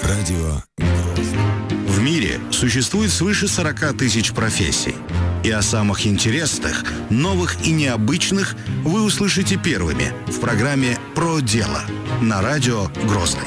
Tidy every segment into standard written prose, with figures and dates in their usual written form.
Радио Грозный. В мире существует свыше 40 тысяч профессий. И о самых интересных, новых и необычных вы услышите первыми в программе «Про дело» на радио Грозный.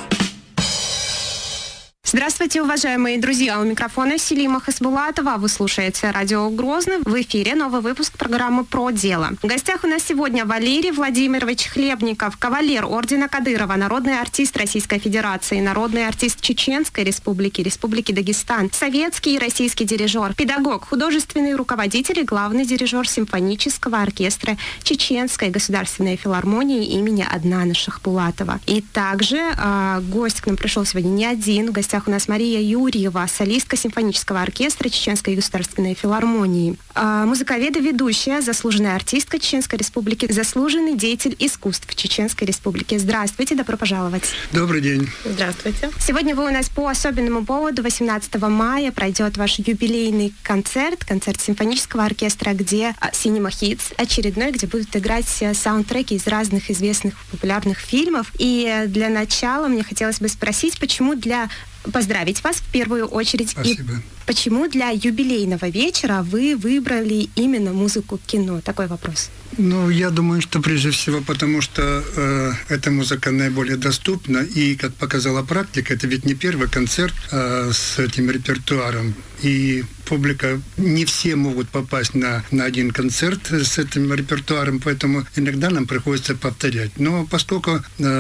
Здравствуйте, уважаемые друзья. У микрофона Селима Хасбулатова. Вы слушаете радио Грозный. В эфире новый выпуск программы «Про дело». В гостях у нас сегодня Валерий Владимирович Хлебников, кавалер ордена Кадырова, народный артист Российской Федерации, народный артист Чеченской Республики, Республики Дагестан, советский и российский дирижер, педагог, художественный руководитель и главный дирижер симфонического оркестра Чеченской государственной филармонии имени Аднана Шахбулатова. И также гость к нам пришел сегодня не один. В гостях у нас Мария Юрьева, солистка симфонического оркестра Чеченской государственной филармонии. Музыковед и ведущая, заслуженная артистка Чеченской Республики, заслуженный деятель искусств Чеченской Республики. Здравствуйте, добро пожаловать. Добрый день. Здравствуйте. Сегодня вы у нас по особенному поводу. 18 мая пройдет ваш юбилейный концерт симфонического оркестра, где Cinema Hits очередной, где будут играть саундтреки из разных известных популярных фильмов. И для начала мне хотелось бы спросить, поздравить вас в первую очередь. Спасибо. И почему для юбилейного вечера вы выбрали именно музыку кино? Такой вопрос. Я думаю, что прежде всего потому, что эта музыка наиболее доступна, и, как показала практика, это ведь не первый концерт с этим репертуаром, и публика, не все могут попасть на один концерт с этим репертуаром, поэтому иногда нам приходится повторять. Но поскольку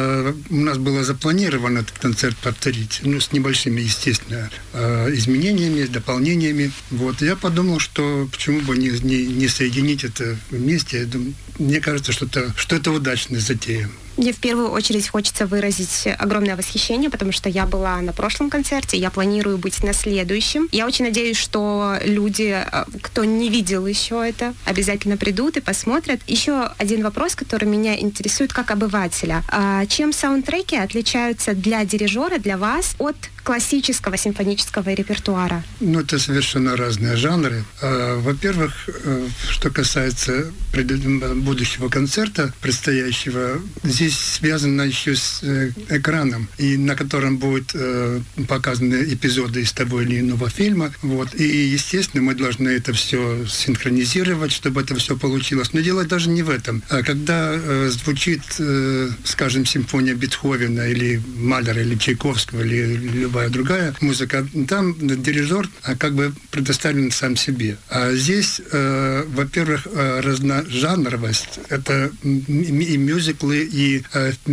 у нас было запланировано этот концерт повторить, с небольшими, естественно, изменениями, дополнениями, я подумал, что почему бы не соединить это вместе. Мне кажется, что это удачная затея. Мне в первую очередь хочется выразить огромное восхищение, потому что я была на прошлом концерте, я планирую быть на следующем. Я очень надеюсь, что люди, кто не видел еще это, обязательно придут и посмотрят. Еще один вопрос, который меня интересует как обывателя. Чем саундтреки отличаются для дирижера, для вас, от классического симфонического репертуара? Это совершенно разные жанры. Во-первых, что касается будущего концерта, предстоящего, здесь связано еще с экраном, и на котором будут показаны эпизоды из того или иного фильма. И, естественно, мы должны это все синхронизировать, чтобы это все получилось. Но дело даже не в этом. Когда звучит, скажем, симфония Бетховена или Малера, или Чайковского, или любая другая музыка, там дирижер как бы предоставлен сам себе. А здесь, во-первых, разножанровость. Это и мюзиклы, и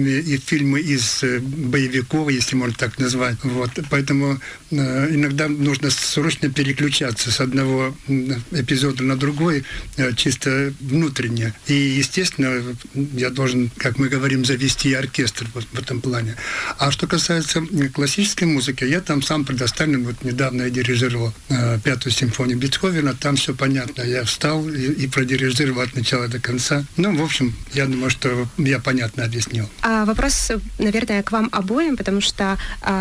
фильмы из боевиков, если можно так назвать. Поэтому иногда нужно срочно переключаться с одного эпизода на другой, чисто внутренне. И, естественно, я должен, как мы говорим, завести оркестр в этом плане. А что касается классической музыки, я там сам предоставлен. Недавно я дирижировал Пятую симфонию Бетховена, там все понятно. Я встал и продирижировал от начала до конца. В общем, я думаю, что я понятно объяснил. Вопрос, наверное, к вам обоим, потому что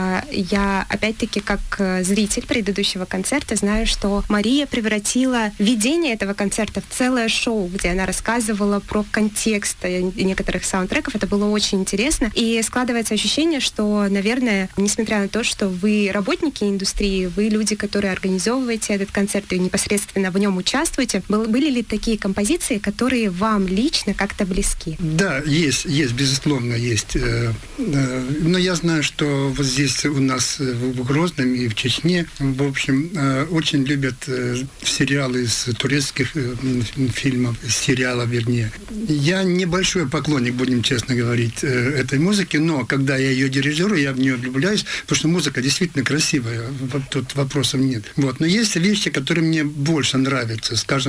я, опять-таки, как зритель предыдущего концерта, знаю, что Мария превратила ведение этого концерта в целое шоу, где она рассказывала про контекст некоторых саундтреков. Это было очень интересно. И складывается ощущение, что, наверное, несмотря на то, что вы работники индустрии, вы люди, которые организовываете этот концерт и непосредственно в нем участвуете, были ли такие композиции, которые вам лично как-то близки? Да, есть, безусловно, есть. Но я знаю, что здесь у нас в Грозном и в Чечне, в общем, очень любят сериалы из турецких фильмов, сериалов, вернее. Я небольшой поклонник, будем честно говорить, этой музыки, но когда я ее дирижирую, я в нее влюбляюсь, потому что музыка действительно красивая, тут вопросов нет. Но есть вещи, которые мне больше нравятся, скажем,